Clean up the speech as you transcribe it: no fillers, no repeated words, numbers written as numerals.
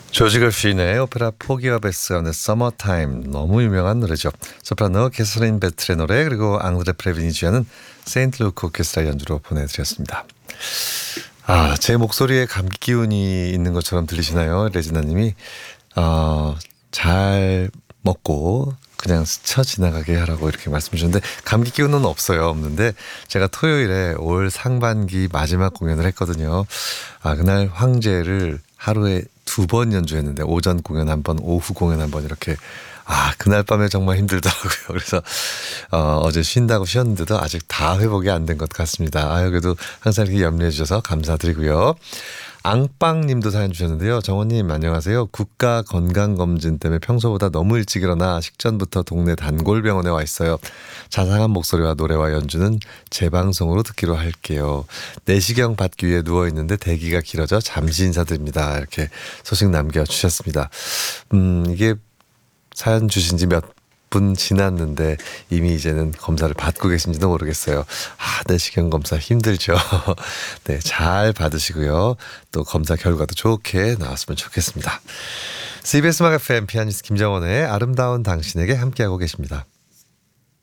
조지 걸fin의 오페라 포기와 베스 가운데 서머타임 너무 유명한 노래죠. 소프라노 캐서린 베틀의 노래 그리고 앙드레 프레빈이 지휘하는 세인트 루크 오케스트라 연주로 보내드렸습니다. 제 목소리에 감기 기운이 있는 것처럼 들리시나요? 레지나님이 잘 먹고 그냥 스쳐 지나가게 하라고 이렇게 말씀 주셨는데 감기 기운은 없는데 제가 토요일에 올 상반기 마지막 공연을 했거든요. 그날 황제를 하루에 2번 연주했는데 오전 공연 1번, 오후 공연 1번 이렇게 그날 밤에 정말 힘들더라고요. 그래서 어제 쉰다고 쉬었는데도 아직 다 회복이 안 된 것 같습니다. 여기도 항상 이렇게 염려해 주셔서 감사드리고요. 앙빵님도 사연 주셨는데요. 정원님 안녕하세요. 국가 건강검진 때문에 평소보다 너무 일찍 일어나 식전부터 동네 단골병원에 와 있어요. 자상한 목소리와 노래와 연주는 재방송으로 듣기로 할게요. 내시경 받기 위해 누워있는데 대기가 길어져 잠시 인사드립니다. 이렇게 소식 남겨주셨습니다. 이게 사연 주신 지 몇 분 지났는데 이미 이제는 검사를 받고 계신지도 모르겠어요. 내시경 검사 힘들죠. 네, 잘 받으시고요. 또 검사 결과도 좋게 나왔으면 좋겠습니다. CBS 음악 FM 피아니스트 김정원의 아름다운 당신에게 함께하고 계십니다.